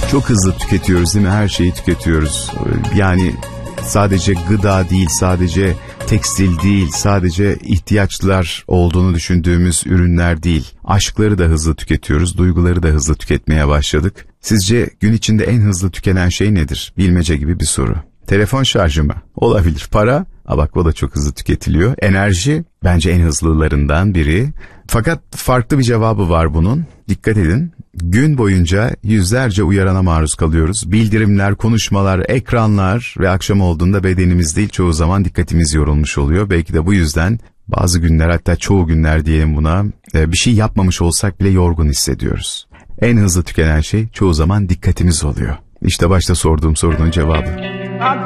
Çok hızlı tüketiyoruz değil mi? Her şeyi tüketiyoruz. Yani sadece gıda değil, sadece tekstil değil, sadece ihtiyaçlar olduğunu düşündüğümüz ürünler değil. Aşkları da hızlı tüketiyoruz, duyguları da hızlı tüketmeye başladık. Sizce gün içinde en hızlı tükenen şey nedir? Bilmece gibi bir soru. Telefon şarjı mı? Olabilir. Para? Bak o da çok hızlı tüketiliyor. Enerji bence en hızlılarından biri. Fakat farklı bir cevabı var bunun. Dikkat edin. Gün boyunca yüzlerce uyarana maruz kalıyoruz. Bildirimler, konuşmalar, ekranlar ve akşam olduğunda bedenimiz değil çoğu zaman dikkatimiz yorulmuş oluyor. Belki de bu yüzden bazı günler, hatta çoğu günler diyelim buna, bir şey yapmamış olsak bile yorgun hissediyoruz. En hızlı tükenen şey çoğu zaman dikkatimiz oluyor. İşte başta sorduğum sorunun cevabı.